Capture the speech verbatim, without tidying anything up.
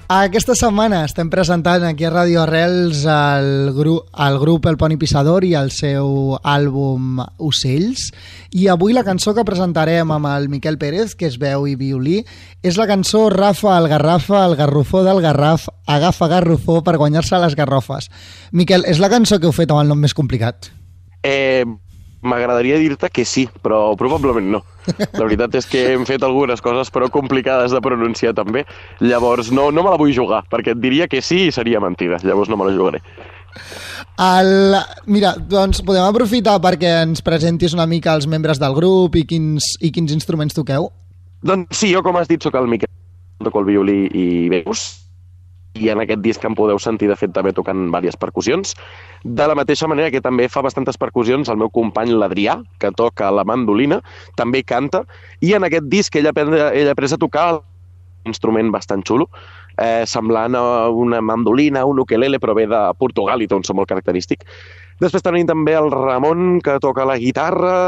Aquesta setmana estem presentant aquí a Ràdio Arrels el, gru el grup El Poni Pissador i el seu àlbum Ocells, i avui la cançó que presentarem amb el Miquel Pérez, que és veu i violí, és la cançó Rafa el Garrafa, el garrofó del Garraf, agafa garrofó per guanyar-se les garrofes. Miquel, és la cançó que heu fet amb el nom més complicat? Eh... M'agradaria dir-te que sí, però probablement no. La veritat és que hem fet algunes coses però complicades de pronunciar també, llavors no, no me la vull jugar, perquè et diria que sí i seria mentida, llavors no me la jugaré. El... Mira, doncs podem aprofitar perquè ens presentis una mica els membres del grup i quins, i quins instruments toqueu? Doncs sí, jo com has dit soc el Miquel, toco el violí i veus, i en aquest disc em podeu sentir, de fet, també tocant diverses percussions. De la mateixa manera que també fa bastantes percussions el meu company l'Adrià, que toca la mandolina, també canta, i en aquest disc ell ha, ell ha après a tocar un instrument bastant xulo, eh, semblant a una mandolina, un ukelele, però ve de Portugal i té un so molt característic. Després tenim també el Ramon, que toca la guitarra,